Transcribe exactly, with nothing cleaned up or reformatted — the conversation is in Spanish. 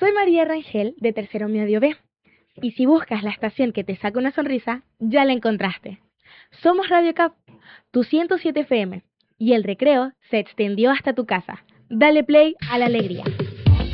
Soy María Rangel de Tercero Medio B. Y si buscas la estación que te saca una sonrisa, ya la encontraste. Somos Radio Cap, tu ciento siete F M. Y el recreo se extendió hasta tu casa. Dale play a la alegría.